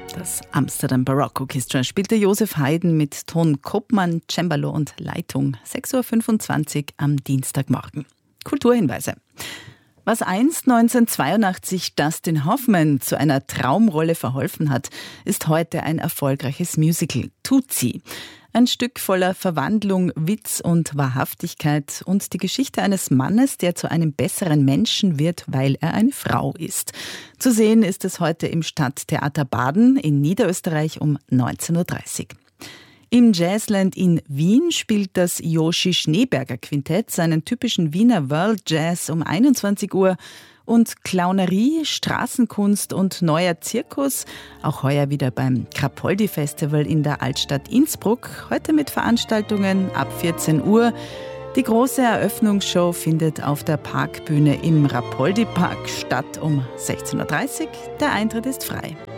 Das Amsterdam Baroque Orchestra spielte Josef Haydn mit Ton Koopman, Cembalo und Leitung. 6.25 Uhr am Dienstagmorgen. Kulturhinweise. Was einst 1982 Dustin Hoffman zu einer Traumrolle verholfen hat, ist heute ein erfolgreiches Musical, Tootsie. Ein Stück voller Verwandlung, Witz und Wahrhaftigkeit und die Geschichte eines Mannes, der zu einem besseren Menschen wird, weil er eine Frau ist. Zu sehen ist es heute im Stadttheater Baden in Niederösterreich um 19.30 Uhr. Im Jazzland in Wien spielt das Joshi Schneeberger Quintett seinen typischen Wiener World Jazz um 21 Uhr und Clownerie, Straßenkunst und neuer Zirkus, auch heuer wieder beim Krapoldi Festival in der Altstadt Innsbruck, heute mit Veranstaltungen ab 14 Uhr. Die große Eröffnungsshow findet auf der Parkbühne im Rapoldi Park statt um 16.30 Uhr. Der Eintritt ist frei.